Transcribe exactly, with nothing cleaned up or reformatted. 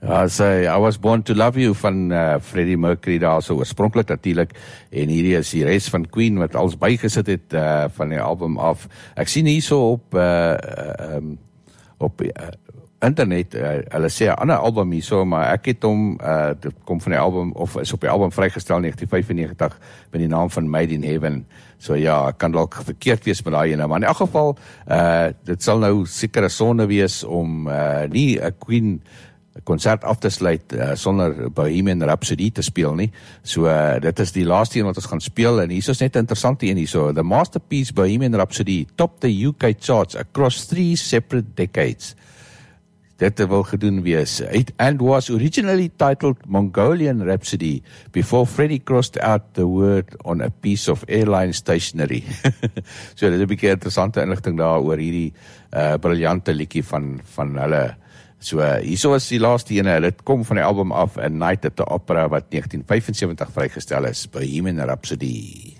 Ja, sy, I Was Born to Love You van uh, Freddie Mercury daar so oorspronklik natuurlik, en hierdie is die res van Queen wat alles bygesit het uh, van die album af. Ek sien hier so op uh, um, op uh, internet, uh, hulle sê 'n ander album hier so, maar ek het hom, uh, dit kom van die album, of is op die album vrygestel negentien vyfennegentig met die naam van Made in Heaven. So ja, ek kan dalk verkeerd wees met daai ene, maar in elk geval, uh, dit sal nou seker 'n sonde wees om uh, nie 'n Queen konsert af te sluit uh, sonder Bohemian Rhapsody te speel nie. So uh, dit is die laaste een wat ons gaan speel, en hier is net 'n interessante een hier so. The masterpiece Bohemian Rhapsody topped the U K charts across three separate decades. Dit wil gedoen wees. It and was originally titled Mongolian Rhapsody before Freddie crossed out the word on a piece of airline stationery. So dit is 'n bietjie interessante inligting daar oor hierdie uh, briljante liedjie van van hulle. So, uh, hierso is die laaste ene, dit kom van die album af, A Night at the Opera, wat negentien vyfensewentig vrygestel is, Bohemian Rhapsody.